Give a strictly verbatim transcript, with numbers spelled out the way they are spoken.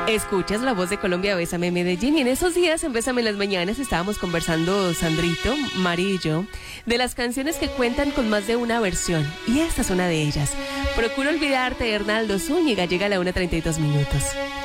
Escuchas La Voz de Colombia, Bésame Medellín, y en esos días en Bésame en las Mañanas estábamos conversando Sandrito, Mari y yo, de las canciones que cuentan con más de una versión, y esta es una de ellas. Procuro olvidarte, Hernaldo Zúñiga, llega a la una treinta y dos minutos.